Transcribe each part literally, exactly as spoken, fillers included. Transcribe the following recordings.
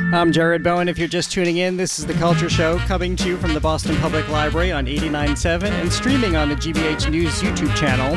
I'm Jared Bowen. If you're just tuning in, this is The Culture Show, coming to you from the Boston Public Library on eighty-nine point seven and streaming on the G B H News YouTube channel.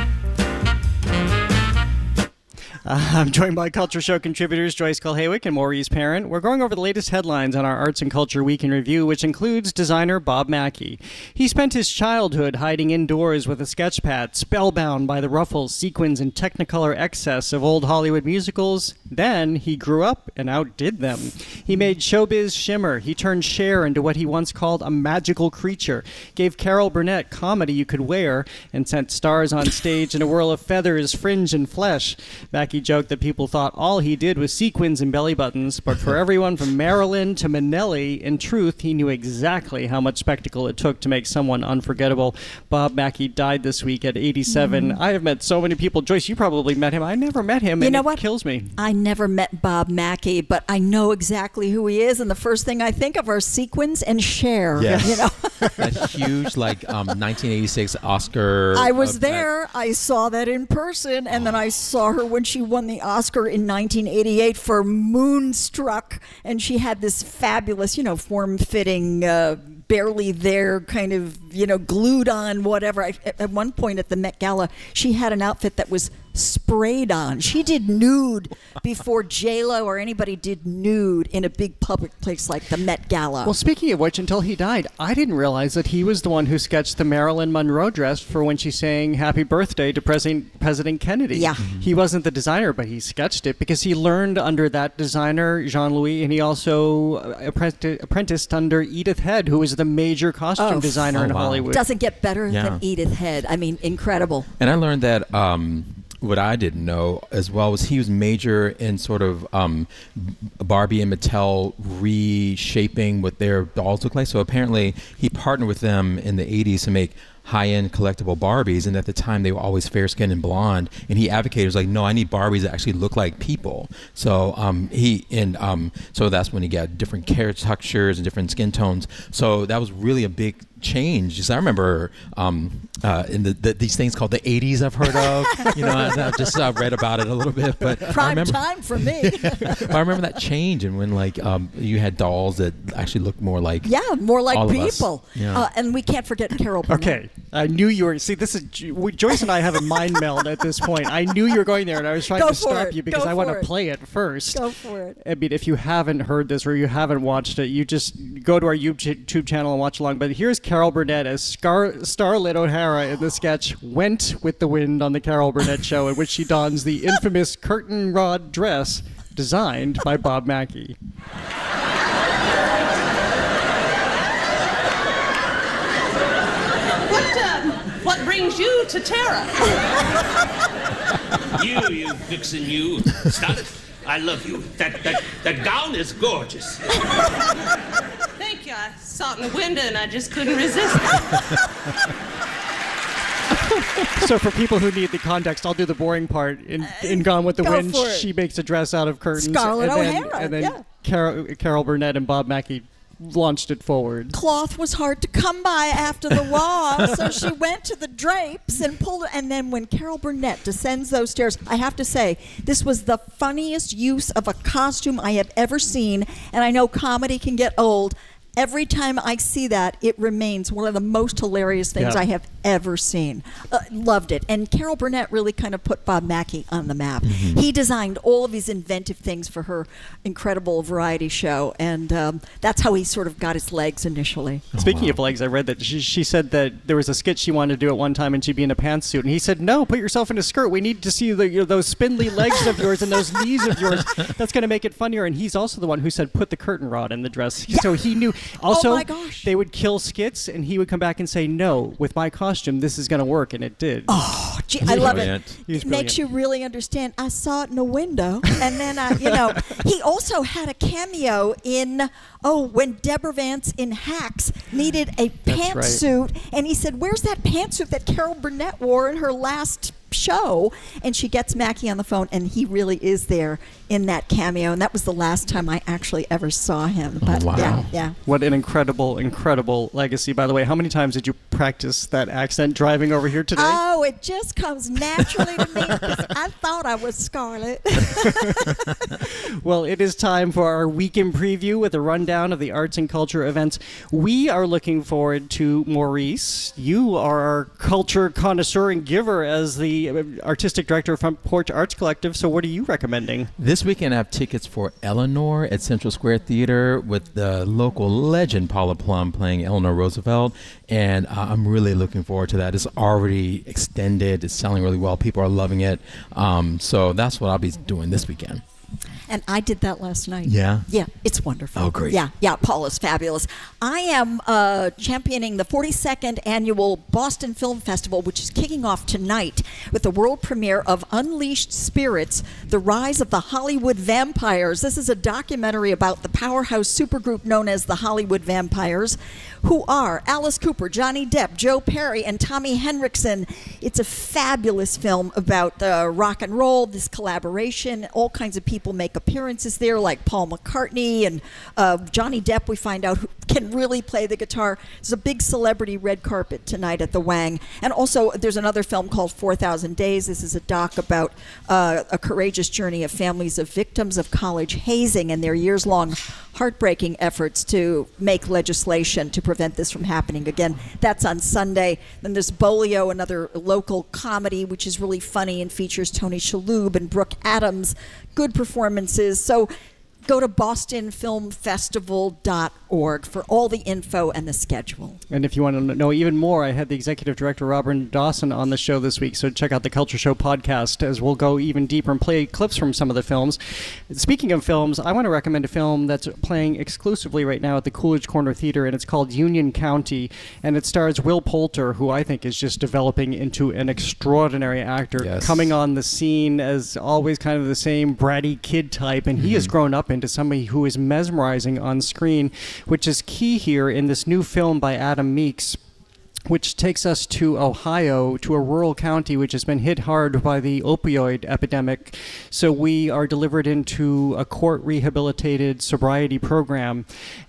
Uh, I'm joined by Culture Show contributors Joyce Kulhaywick and Maurice Parent. We're going over the latest headlines on our Arts and Culture Week in Review, which includes designer Bob Mackie. He spent his childhood hiding indoors with a sketch pad, spellbound by the ruffles, sequins, and technicolor excess of old Hollywood musicals. Then he grew up and outdid them. He made showbiz shimmer. He turned Cher into what he once called a magical creature, gave Carol Burnett comedy you could wear, and sent stars on stage in a whirl of feathers, fringe, and flesh. Mackie joked that people thought all he did was sequins and belly buttons, but for everyone from Marilyn to Minnelli, in truth, he knew exactly how much spectacle it took to make someone unforgettable. Bob Mackie died this week at eighty-seven. Mm. I have met so many people. Joyce, you probably met him. I never met him, you and know it what? kills me. I never met Bob Mackie, but I know exactly who he is, and the first thing I think of are sequins and Cher. Yes. You know? That huge, like, um, nineteen eighty-six Oscar. I was uh, there. I saw that in person, and then I saw her when she won the Oscar in nineteen eighty-eight for Moonstruck, and she had this fabulous, you know, form-fitting, uh, barely there kind of, you know, glued on whatever. I, at one point at the Met Gala, she had an outfit that was sprayed on. She did nude before J-Lo or anybody did nude in a big public place like the Met Gala. Well, speaking of which, until he died, I didn't realize that he was the one who sketched the Marilyn Monroe dress for when she sang Happy Birthday to President President Kennedy. Yeah. Mm-hmm. He wasn't the designer, but he sketched it because he learned under that designer, Jean-Louis, and he also apprenti- apprenticed under Edith Head, who was the major costume Oh, designer oh, in wow. Hollywood. Doesn't get better Yeah. than Edith Head. I mean, incredible. And I learned that um, what I didn't know as well was he was major in sort of um, Barbie and Mattel reshaping what their dolls look like. So apparently he partnered with them in the eighties to make high-end collectible Barbies, and at the time they were always fair-skinned and blonde, and he advocated, was like, no, I need Barbies that actually look like people. So um, he and um, so that's when he got different hair textures and different skin tones. So that was really a big change. Just I remember um, uh, in the, the these things called the eighties I've heard of. You know, I, I just uh, read about it a little bit, but I Prime remember, time for me. I remember that change, and when like um, you had dolls that actually looked more like Yeah, more like all of us. people. Yeah. Uh, and we can't forget Carol Burnett. Okay, I knew you were. See, this is Joyce and I have a mind meld at this point. I knew you were going there, and I was trying Go to for stop it. you because Go I want for to it. play it first. Go for it. I mean, if you haven't heard this or you haven't watched it, you just go to our YouTube channel and watch along. But here's Carol Burnett as Scar- Starlet O'Hara in the sketch "Went with the Wind" on the Carol Burnett Show, in which she dons the infamous curtain rod dress designed by Bob Mackie. What, uh, what brings you to Tara? You, you vixen, you. Starlet, I love you. That, that, that gown is gorgeous. Thank you. I saw it in the window and I just couldn't resist it. So for people who need the context, I'll do the boring part. In, in Gone with the Go Wind, for it. she makes a dress out of curtains. Scarlett and then, O'Hara, And then yeah. Carol, Carol Burnett and Bob Mackie launched it forward. Cloth was hard to come by after the war, so she went to the drapes and pulled it. And then when Carol Burnett descends those stairs, I have to say, this was the funniest use of a costume I have ever seen. And I know comedy can get old. Every time I see that, it remains one of the most hilarious things Yeah. I have ever seen. Uh, loved it. And Carol Burnett really kind of put Bob Mackie on the map. Mm-hmm. He designed all of these inventive things for her incredible variety show. And um, that's how he sort of got his legs initially. Speaking wow. of legs, I read that she, she said that there was a skit she wanted to do at one time and she'd be in a pantsuit. And he said, no, put yourself in a skirt. We need to see the, you know, those spindly legs of yours and those knees of yours. That's going to make it funnier. And he's also the one who said, put the curtain rod in the dress. Yeah. So he knew. Also, Oh my gosh. they would kill skits and he would come back and say, no, with my costume, this is going to work. And it did. Oh, gee, I love Brilliant. it. He's It makes brilliant. you really understand. I saw it in a window, and then I, you know, he also had a cameo in oh when Deborah Vance in Hacks needed a That's right. pantsuit, and he said, "Where's that pantsuit that Carol Burnett wore in her last show?" And she gets Mackie on the phone, and he really is there in that cameo, and that was the last time I actually ever saw him. But Oh, wow. yeah, yeah. What an incredible, incredible legacy. By the way, how many times did you practice that accent driving over here today? Oh, it just comes naturally to me because I thought I was Scarlett. Well, it is time for our weekend preview with a rundown of the arts and culture events we are looking forward to. Maurice, you are our culture connoisseur and giver as the artistic director of Front Porch Arts Collective, so what are you recommending? This weekend I have tickets for Eleanor at Central Square Theater with the local legend Paula Plum playing Eleanor Roosevelt, and uh, I'm really looking forward to that. It's already extended. It's selling really well. People are loving it. Um, so that's what I'll be doing this weekend. And I did that last night. Yeah? Yeah, it's wonderful. Oh, great. Yeah, yeah, Paula's fabulous. I am uh, championing the forty-second Annual Boston Film Festival, which is kicking off tonight with the world premiere of Unleashed Spirits, The Rise of the Hollywood Vampires. This is a documentary about the powerhouse supergroup known as the Hollywood Vampires, who are Alice Cooper, Johnny Depp, Joe Perry, and Tommy Henriksen. It's a fabulous film about uh, rock and roll, this collaboration. All kinds of people make appearances there, like Paul McCartney and uh, Johnny Depp, we find out, who can really play the guitar. There's a big celebrity red carpet tonight at the Wang. And also, there's another film called four thousand Days. This is a doc about uh, a courageous journey of families of victims of college hazing and their years-long heartbreaking efforts to make legislation to prevent this from happening again. That's on Sunday. Then there's Bolio, another local comedy, which is really funny and features Tony Shalhoub and Brooke Adams. Good performances. So go to boston film festival dot org for all the info and the schedule. And if you want to know even more, I had the executive director, Robert Dawson, on the show this week, so check out the Culture Show podcast as we'll go even deeper and play clips from some of the films. Speaking of films, I want to recommend a film that's playing exclusively right now at the Coolidge Corner Theater, and it's called Union County, and it stars Will Poulter, who I think is just developing into an extraordinary actor, Yes. coming on the scene as always kind of the same bratty kid type, and he has grown up into somebody who is mesmerizing on screen, which is key here in this new film by Adam Meeks, which takes us to Ohio, to a rural county which has been hit hard by the opioid epidemic. So we are delivered into a court-rehabilitated sobriety program.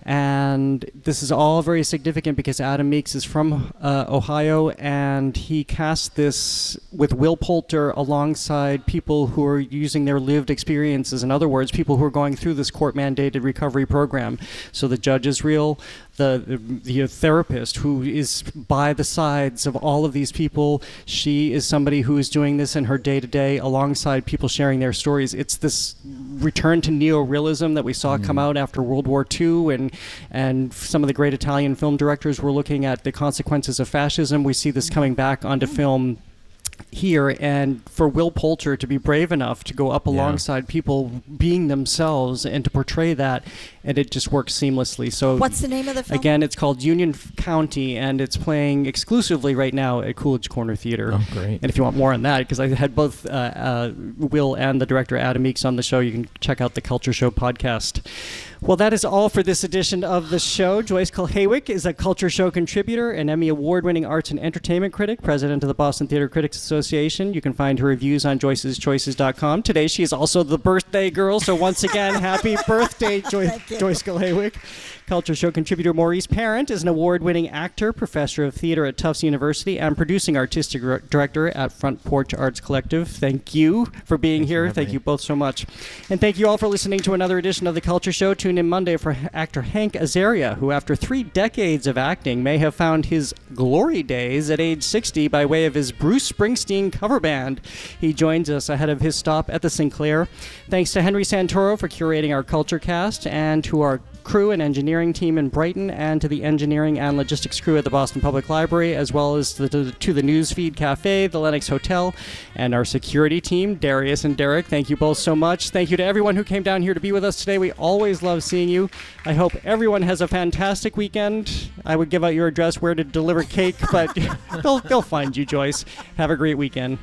And this is all very significant because Adam Meeks is from uh, Ohio, and he cast this with Will Poulter alongside people who are using their lived experiences. In other words, people who are going through this court-mandated recovery program. So the judge is real. The, the the therapist who is by the sides of all of these people, she is somebody who is doing this in her day-to-day alongside people sharing their stories. It's this return to neorealism that we saw come out after World War Two, and and some of the great Italian film directors were looking at the consequences of fascism. We see this coming back onto film here, and for Will Poulter to be brave enough to go up alongside people being themselves and to portray that, and it just works seamlessly. So What's the name of the film? again, it's called Union County, and it's playing exclusively right now at Coolidge Corner Theater. Oh, great. And if you want more on that, because I had both uh, uh, Will and the director Adam Meeks on the show, you can check out the Culture Show podcast. Well, that is all for this edition of the show. Joyce Kulhaywick is a Culture Show contributor, an Emmy Award-winning arts and entertainment critic, president of the Boston Theater Critics Association. You can find her reviews on joyces choices dot com. Today, she is also the birthday girl, so once again, happy birthday, Joy- Joyce Kulhaywick. Culture Show contributor Maurice Parent is an award-winning actor, professor of theater at Tufts University, and producing artistic r- director at Front Porch Arts Collective. Thank you for being Thanks for here. having Thank me. you both so much. And thank you all for listening to another edition of The Culture Show. Tune in Monday for actor Hank Azaria, who after three decades of acting may have found his glory days at age sixty by way of his Bruce Springsteen cover band. He joins us ahead of his stop at the Sinclair. Thanks to Henry Santoro for curating our Culture Cast, and to our crew and engineering team in Brighton, and to the engineering and logistics crew at the Boston Public Library, as well as to the, to the Newsfeed Cafe, the Lenox Hotel, and our security team, Darius and Derek. Thank you both so much. Thank you to everyone who came down here to be with us today. We always love seeing you. I hope everyone has a fantastic weekend. I would give out your address where to deliver cake, but they'll, they'll find you, Joyce. Have a great weekend.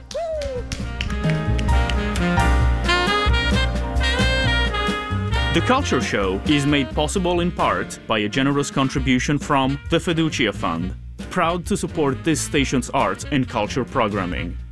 The Culture Show is made possible in part by a generous contribution from the Fiducia Fund, proud to support this station's arts and culture programming.